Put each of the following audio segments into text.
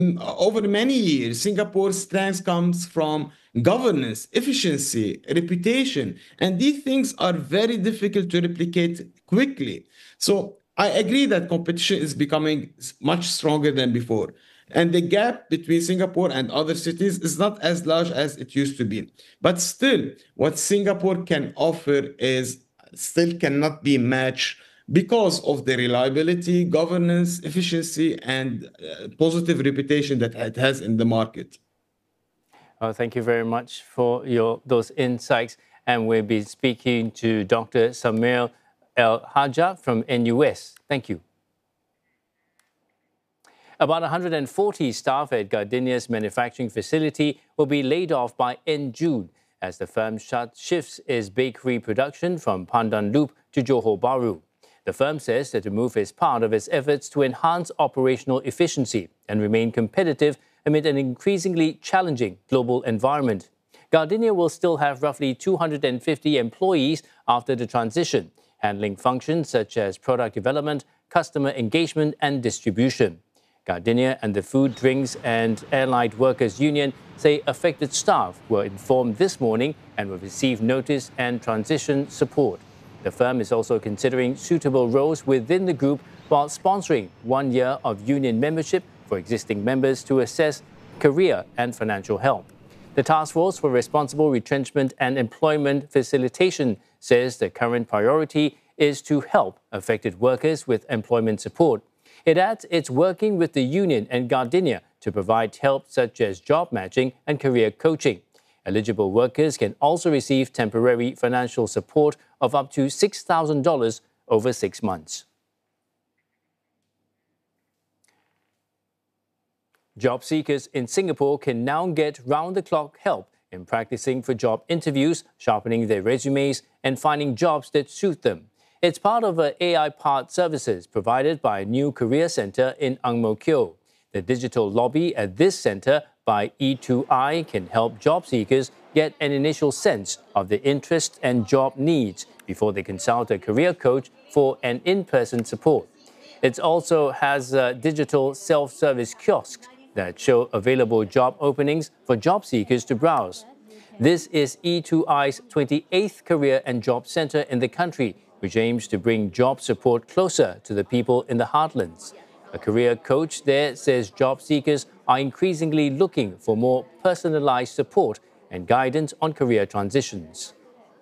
over many years, Singapore's strength comes from governance, efficiency, reputation, and these things are very difficult to replicate quickly. So I agree that competition is becoming much stronger than before. And the gap between Singapore and other cities is not as large as it used to be. But still, what Singapore can offer is still cannot be matched because of the reliability, governance, efficiency, and positive reputation that it has in the market. Thank you very much for those insights. And we'll be speaking to Dr. Samir El-Hajja from NUS. Thank you. About 140 staff at Gardenia's manufacturing facility will be laid off by end June as the firm shifts its bakery production from Pandan Loop to Johor Bahru. The firm says that the move is part of its efforts to enhance operational efficiency and remain competitive amid an increasingly challenging global environment. Gardenia will still have roughly 250 employees after the transition, handling functions such as product development, customer engagement and distribution. Gardenia and the Food, Drinks and Allied Workers Union say affected staff were informed this morning and will receive notice and transition support. The firm is also considering suitable roles within the group while sponsoring 1 year of union membership for existing members to assess career and financial help. The Task Force for Responsible Retrenchment and Employment Facilitation says the current priority is to help affected workers with employment support. It adds it's working with the union and Gardenia to provide help such as job matching and career coaching. Eligible workers can also receive temporary financial support of up to $6,000 over 6 months. Job seekers in Singapore can now get round-the-clock help in practicing for job interviews, sharpening their resumes, and finding jobs that suit them. It's part of AI-powered services provided by a new career centre in Ang Mo Kio. The digital lobby at this centre by E2I can help job seekers get an initial sense of their interests and job needs before they consult a career coach for an in-person support. It also has digital self-service kiosks that show available job openings for job seekers to browse. This is E2I's 28th career and job centre in the country, which aims to bring job support closer to the people in the heartlands. A career coach there says job seekers are increasingly looking for more personalised support and guidance on career transitions.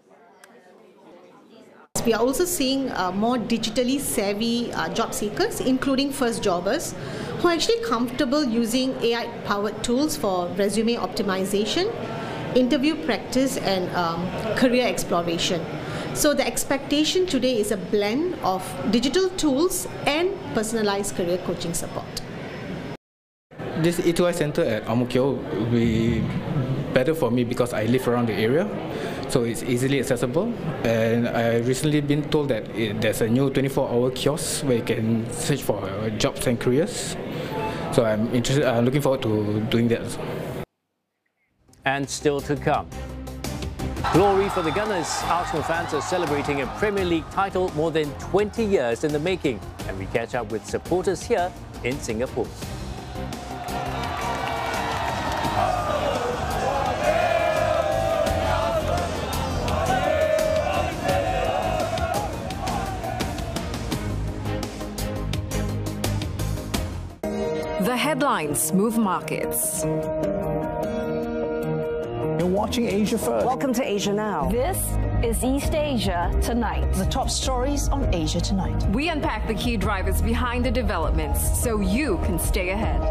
We are also seeing more digitally savvy job seekers, including first jobbers, who are actually comfortable using AI-powered tools for resume optimization, interview practice and career exploration. So the expectation today is a blend of digital tools and personalized career coaching support. This E2I Centre at Ang Mo Kio will be better for me because I live around the area, so it's easily accessible. And I recently been told that there's a new 24-hour kiosk where you can search for jobs and careers. So I'm looking forward to doing that. And still to come. Glory for the Gunners. Arsenal fans are celebrating a Premier League title more than 20 years in the making. And we catch up with supporters here in Singapore. The headlines move markets. You're watching Asia First. Welcome to Asia Now. This is East Asia Tonight. The top stories on Asia Tonight. We unpack the key drivers behind the developments so you can stay ahead.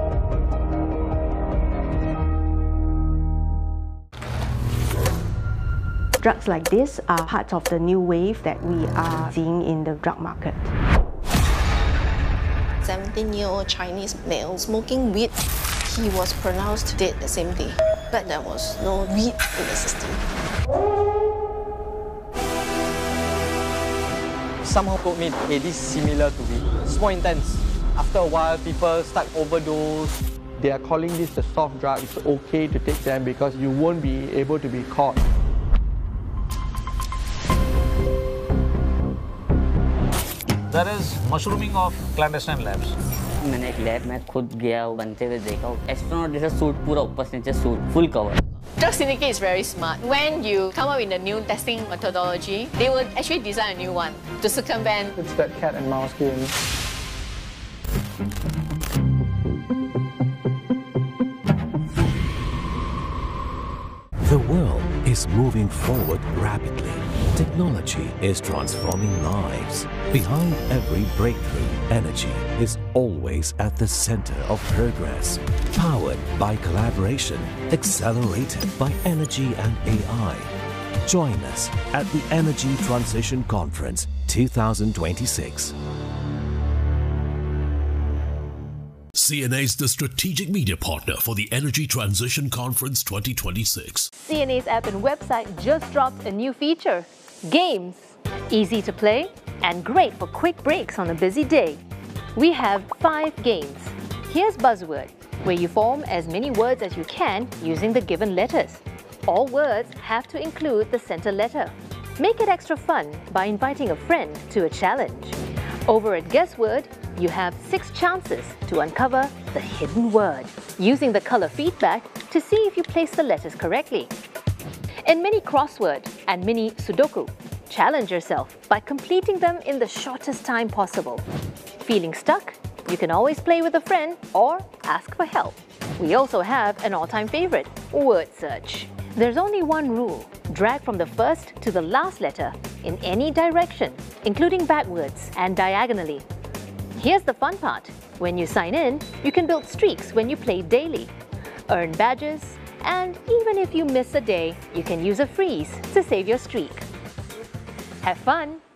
Drugs like this are part of the new wave that we are seeing in the drug market. 17-year-old Chinese male smoking weed. He was pronounced dead the same day, but there was no weed in the system. Somehow told me, hey, this is similar to weed. It's more intense. After a while, people start overdose. They are calling this the soft drug. It's okay to take them because you won't be able to be caught. There is mushrooming of clandestine labs. मैंने एक lab में खुद गया बनते हुए देखा astronaut जैसा suit पूरा ऊपर से नीचे suit full cover Drug Syndicate is very smart. When you come up with a new testing methodology, they will actually design a new one to circumvent. It's that cat and mouse game. The world is moving forward rapidly. Technology is transforming lives. Behind every breakthrough, energy is always at the center of progress. Powered by collaboration, accelerated by energy and AI. Join us at the Energy Transition Conference 2026. CNA is the strategic media partner for the Energy Transition Conference 2026. CNA's app and website just dropped a new feature, Games. Easy to play and great for quick breaks on a busy day. We have 5 games. Here's Buzzword, where you form as many words as you can using the given letters. All words have to include the center letter. Make it extra fun by inviting a friend to a challenge. Over at Guessword, you have 6 chances to uncover the hidden word, using the color feedback to see if you place the letters correctly. In Mini Crossword and Mini Sudoku, challenge yourself by completing them in the shortest time possible. Feeling stuck? You can always play with a friend or ask for help. We also have an all-time favorite, Word Search. There's only one rule: drag from the first to the last letter in any direction, including backwards and diagonally. Here's the fun part. When you sign in, you can build streaks when you play daily, earn badges, and even if you miss a day, you can use a freeze to save your streak. Have fun!